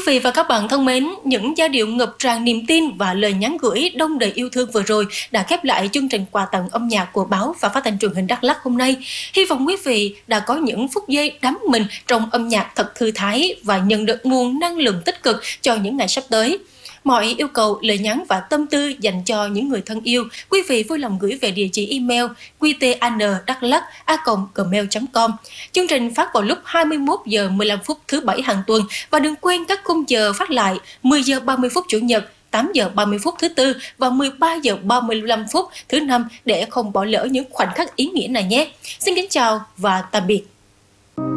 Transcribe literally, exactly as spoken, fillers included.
vị và các bạn thân mến, những giai điệu ngập tràn niềm tin và lời nhắn gửi đông đầy yêu thương vừa rồi đã khép lại chương trình quà tặng âm nhạc của báo và phát thanh truyền hình Đắk Lắk hôm nay. Hy vọng quý vị đã có những phút giây đắm mình trong âm nhạc thật thư thái và nhận được nguồn năng lượng tích cực cho những ngày sắp tới. Mọi yêu cầu, lời nhắn và tâm tư dành cho những người thân yêu, quý vị vui lòng gửi về địa chỉ email q t a n daklak a còng gmail chấm com. Chương trình phát vào lúc hai mươi mốt giờ mười lăm phút thứ bảy hàng tuần và đừng quên các khung giờ phát lại mười giờ ba mươi phút chủ nhật, tám giờ ba mươi phút thứ tư và mười ba giờ ba mươi lăm phút thứ năm để không bỏ lỡ những khoảnh khắc ý nghĩa này nhé. Xin kính chào và tạm biệt.